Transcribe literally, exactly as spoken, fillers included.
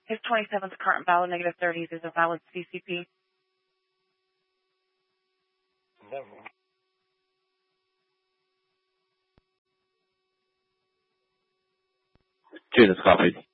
His twenty-seventh current valid, negative thirties is a valid C C P. Never. June is copied.